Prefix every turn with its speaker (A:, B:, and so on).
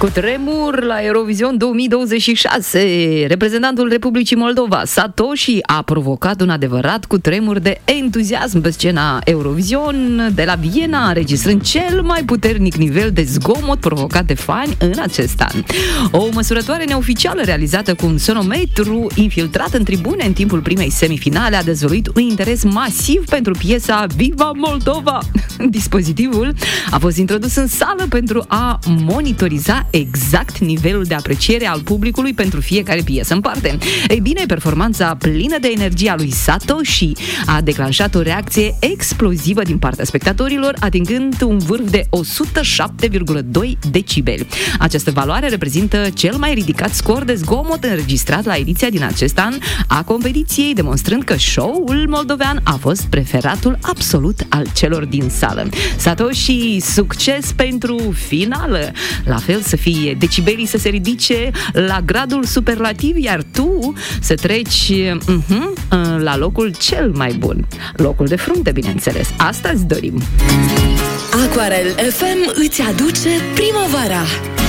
A: Cu tremur la Eurovision 2026, reprezentantul Republicii Moldova, Satoshi, a provocat un adevărat cutremur de entuziasm pe scena Eurovision de la Viena, înregistrând cel mai puternic nivel de zgomot provocat de fani în acest an. O măsurătoare neoficială realizată cu un sonometru infiltrat în tribune în timpul primei semifinale a dezvăluit un interes masiv pentru piesa Viva Moldova. Dispozitivul a fost introdus în sală pentru a monitoriza exact nivelul de apreciere al publicului pentru fiecare piesă în parte. Ei bine, performanța plină de energie a lui Satoshi a declanșat o reacție explozivă din partea spectatorilor, atingând un vârf de 107,2 decibeli. Această valoare reprezintă cel mai ridicat scor de zgomot înregistrat la ediția din acest an a competiției, demonstrând că show-ul moldovean a fost preferatul absolut al celor din sală. Satoshi, succes pentru finală! La fel să fie decibelii să se ridice la gradul superlativ, iar tu să treci la locul cel mai bun. Locul de frunte, bineînțeles. Asta îți dorim!
B: Aquarel FM îți aduce primăvara!